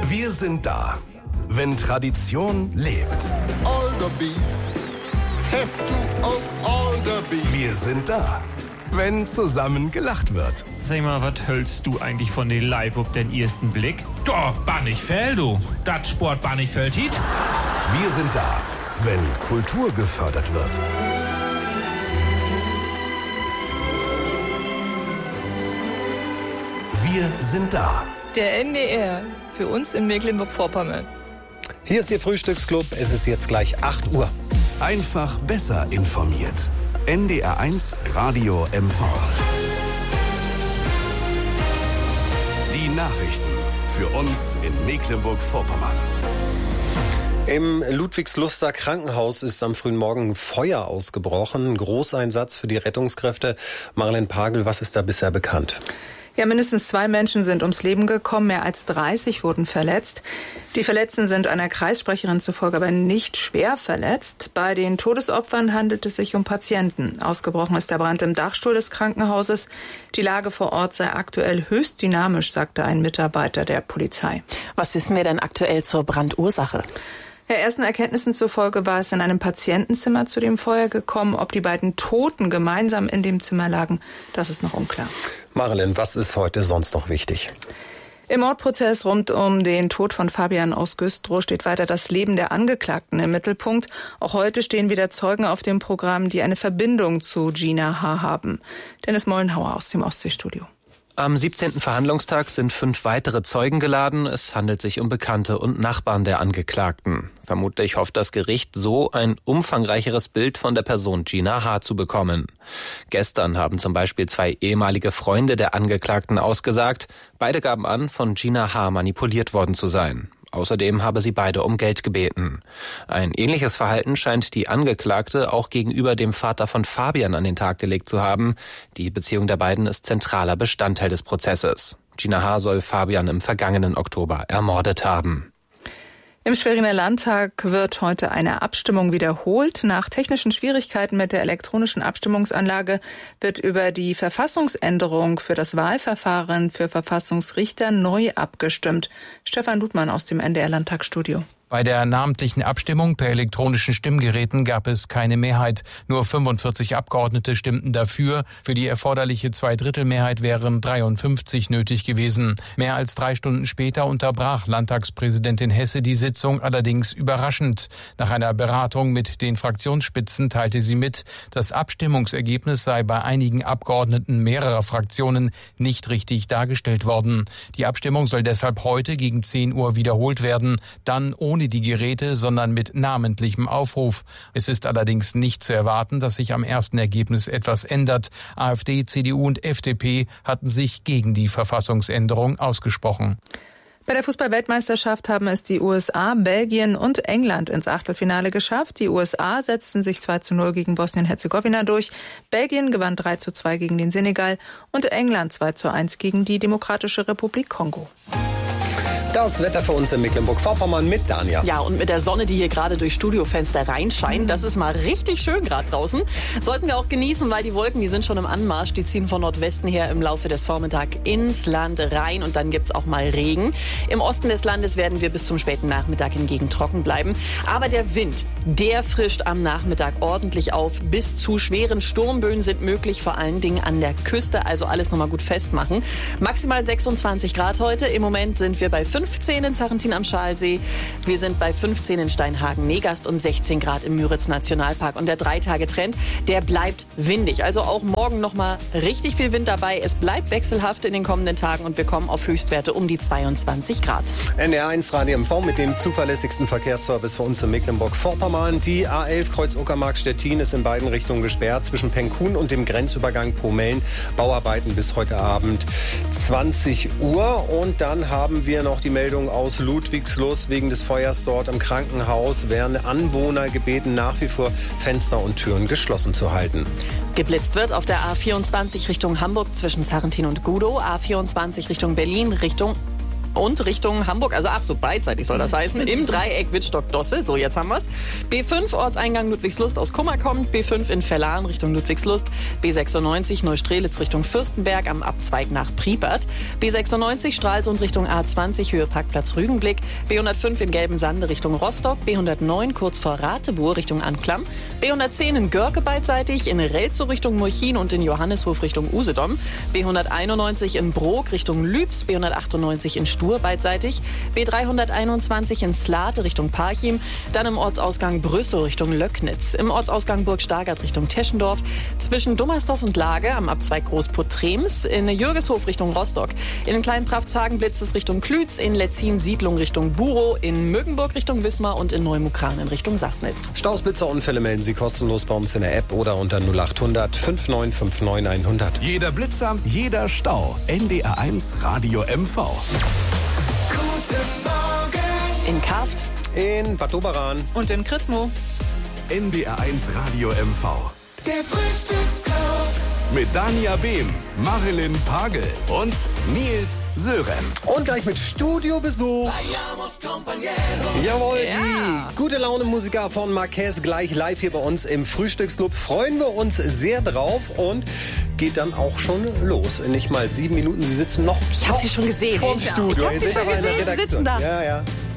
Wir sind da, wenn Tradition lebt. Alderby, hast du auch Alderby? Wir sind da, wenn zusammen gelacht wird. Sag mal, was hältst du eigentlich von den Live auf den ersten Blick? Doch, Bannichfeld, du. Das Sport Bannichfeld hit. Wir sind da, wenn Kultur gefördert wird. Wir sind da. Der NDR, für uns in Mecklenburg-Vorpommern. Hier ist Ihr Frühstücksclub, es ist jetzt gleich 8 Uhr. Einfach besser informiert. NDR1 Radio MV. Die Nachrichten für uns in Mecklenburg-Vorpommern. Im Ludwigsluster Krankenhaus ist am frühen Morgen Feuer ausgebrochen. Großeinsatz für die Rettungskräfte. Marlene Pagel, was ist da bisher bekannt? Ja, mindestens 2 Menschen sind ums Leben gekommen, mehr als 30 wurden verletzt. Die Verletzten sind einer Kreissprecherin zufolge aber nicht schwer verletzt. Bei den Todesopfern handelt es sich um Patienten. Ausgebrochen ist der Brand im Dachstuhl des Krankenhauses. Die Lage vor Ort sei aktuell höchst dynamisch, sagte ein Mitarbeiter der Polizei. Was wissen wir denn aktuell zur Brandursache? Ersten Erkenntnissen zufolge war es in einem Patientenzimmer zu dem Feuer gekommen. Ob die beiden Toten gemeinsam in dem Zimmer lagen, das ist noch unklar. Marlene, was ist heute sonst noch wichtig? Im Mordprozess rund um den Tod von Fabian aus Güstrow steht weiter das Leben der Angeklagten im Mittelpunkt. Auch heute stehen wieder Zeugen auf dem Programm, die eine Verbindung zu Gina H. haben. Dennis Mollenhauer aus dem Ostseestudio. Am 17. Verhandlungstag sind 5 weitere Zeugen geladen. Es handelt sich um Bekannte und Nachbarn der Angeklagten. Vermutlich hofft das Gericht, so ein umfangreicheres Bild von der Person Gina H. zu bekommen. Gestern haben zum Beispiel 2 ehemalige Freunde der Angeklagten ausgesagt. Beide gaben an, von Gina H. manipuliert worden zu sein. Außerdem habe sie beide um Geld gebeten. Ein ähnliches Verhalten scheint die Angeklagte auch gegenüber dem Vater von Fabian an den Tag gelegt zu haben. Die Beziehung der beiden ist zentraler Bestandteil des Prozesses. Gina H. soll Fabian im vergangenen Oktober ermordet haben. Im Schweriner Landtag wird heute eine Abstimmung wiederholt. Nach technischen Schwierigkeiten mit der elektronischen Abstimmungsanlage wird über die Verfassungsänderung für das Wahlverfahren für Verfassungsrichter neu abgestimmt. Stefan Ludmann aus dem NDR Landtagsstudio. Bei der namentlichen Abstimmung per elektronischen Stimmgeräten gab es keine Mehrheit. Nur 45 Abgeordnete stimmten dafür. Für die erforderliche 2/3 wären 53 nötig gewesen. Mehr als 3 Stunden später unterbrach Landtagspräsidentin Hesse die Sitzung, allerdings überraschend. Nach einer Beratung mit den Fraktionsspitzen teilte sie mit, das Abstimmungsergebnis sei bei einigen Abgeordneten mehrerer Fraktionen nicht richtig dargestellt worden. Die Abstimmung soll deshalb heute gegen 10 Uhr wiederholt werden, dann ohne die Geräte, sondern mit namentlichem Aufruf. Es ist allerdings nicht zu erwarten, dass sich am ersten Ergebnis etwas ändert. AfD, CDU und FDP hatten sich gegen die Verfassungsänderung ausgesprochen. Bei der Fußball-Weltmeisterschaft haben es die USA, Belgien und England ins Achtelfinale geschafft. Die USA setzten sich 2:0 gegen Bosnien-Herzegowina durch. Belgien gewann 3:2 gegen den Senegal und England 2:1 gegen die Demokratische Republik Kongo. Das Wetter für uns in Mecklenburg-Vorpommern mit Dania. Ja, und mit der Sonne, die hier gerade durch Studiofenster reinscheint, das ist mal richtig schön gerade draußen. Sollten wir auch genießen, weil die Wolken, die sind schon im Anmarsch. Die ziehen von Nordwesten her im Laufe des Vormittags ins Land rein und dann gibt's auch mal Regen. Im Osten des Landes werden wir bis zum späten Nachmittag hingegen trocken bleiben. Aber der Wind, der frischt am Nachmittag ordentlich auf. Bis zu schweren Sturmböen sind möglich, vor allen Dingen an der Küste. Also alles nochmal gut festmachen. Maximal 26 Grad heute. Im Moment sind wir bei 15 in Sarrentin am Schalsee. Wir sind bei 15 in Steinhagen-Negast und 16 Grad im Müritz-Nationalpark. Und der 3-Tage-Trend, der bleibt windig. Also auch morgen nochmal richtig viel Wind dabei. Es bleibt wechselhaft in den kommenden Tagen und wir kommen auf Höchstwerte um die 22 Grad. NDR1 Radio MV mit dem zuverlässigsten Verkehrsservice für uns in Mecklenburg-Vorpommern. Die A11 Kreuz Uckermark-Stettin ist in beiden Richtungen gesperrt. Zwischen Penkun und dem Grenzübergang Pomellen. Bauarbeiten bis heute Abend 20 Uhr. Und dann haben wir noch die Meldung aus Ludwigslust. Wegen des Feuers dort im Krankenhaus werden Anwohner gebeten, nach wie vor Fenster und Türen geschlossen zu halten. Geblitzt wird auf der A24 Richtung Hamburg zwischen Sarrentin und Gudow, A24 Richtung Berlin Richtung und Richtung Hamburg, also so beidseitig soll das heißen, im Dreieck Wittstock-Dosse, so jetzt haben wir's. B5 Ortseingang Ludwigslust aus Kummer kommt, B5 in Verlan Richtung Ludwigslust, B96 Neustrelitz Richtung Fürstenberg am Abzweig nach Priepert, B96 Stralsund Richtung A20 Höhe Parkplatz Rügenblick, B105 in Gelbensande Richtung Rostock, B109 kurz vor Ratebour Richtung Anklam, B110 in Görke beidseitig, in Relzow Richtung Murchin und in Johannishof Richtung Usedom, B191 in Brok Richtung Lübs, B198 in Stur beidseitig, B321 in Slate Richtung Parchim, dann im Ortsausgang Brüssow Richtung Löcknitz, im Ortsausgang Burg Stargard Richtung Teschendorf, zwischen Dummersdorf und Lage am Abzweig Großputtrems, in Jürgeshof Richtung Rostock, in den kleinen Pravtshagen blitzt es Richtung Klütz, in Letzin Siedlung Richtung Burow, in Mögenburg Richtung Wismar und in Neumukran in Richtung Sassnitz. Staus, Blitzer, Unfälle melden Sie kostenlos bei uns in der App oder unter 0800 5959 100. Jeder Blitzer, jeder Stau. NDR1 Radio MV. Guten Morgen. In Kaft, In Bad Doberan. Und in Kritzmo. NDR1 Radio MV. Der Frühstücksclub. Mit Dania Behm, Marilyn Pagel und Nils Sörenz. Und gleich mit Studiobesuch. Jawohl, die gute Laune Musiker von Marquez gleich live hier bei uns im Frühstücksclub. Freuen wir uns sehr drauf und geht dann auch schon los. In nicht mal 7 Minuten. Sie sitzen noch. ich habe sie schon gesehen. Vorm Studio. Ich habe sie Ihr seht schon aber in der gesehen, sie Redaktion. sitzen da. Ja, ja.